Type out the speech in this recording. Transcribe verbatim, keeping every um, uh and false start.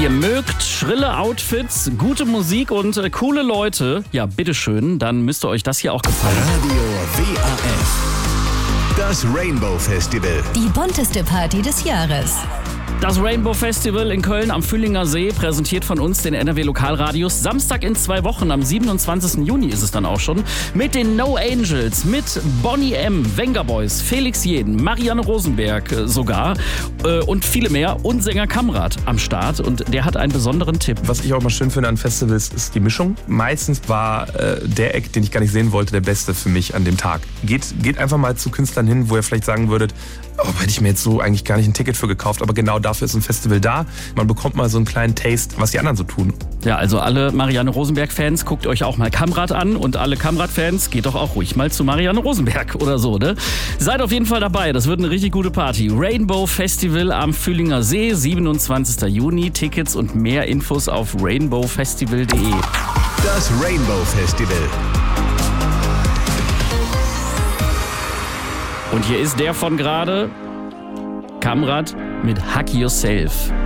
ihr mögt schrille Outfits, gute Musik und äh, coole Leute, ja bitteschön, dann müsste euch das hier auch gefallen. Radio W A F. Das Rainbow Festival. Die bunteste Party des Jahres. Das Rainbow Festival in Köln am Fühlinger See, präsentiert von uns, den N R W Lokalradios. Samstag in zwei Wochen, am siebenundzwanzigsten Juni ist es dann auch schon. Mit den No Angels, mit Bonnie M., Venga Boys, Felix Jeden, Marianne Rosenberg äh, sogar äh, und viele mehr. Und Sänger Kamrat am Start und der hat einen besonderen Tipp. Was ich auch mal schön finde an Festivals ist die Mischung. Meistens war äh, der Act, den ich gar nicht sehen wollte, der beste für mich an dem Tag. Geht, geht einfach mal zu Künstlern hin, wo ihr vielleicht sagen würdet, oh, hätte ich mir jetzt so eigentlich gar nicht ein Ticket für gekauft, aber genau dafür ist ein Festival da. Man bekommt mal so einen kleinen Taste, was die anderen so tun. Ja, also alle Marianne Rosenberg-Fans, guckt euch auch mal Kamrat an und alle Kamrat-Fans, geht doch auch ruhig mal zu Marianne Rosenberg oder so, ne? Seid auf jeden Fall dabei, das wird eine richtig gute Party. Rainbow Festival am Fühlinger See, siebenundzwanzigsten Juni. Tickets und mehr Infos auf rainbow festival punkt de. Das Rainbow Festival. Und hier ist der von gerade, Kamrat mit Hack Yourself.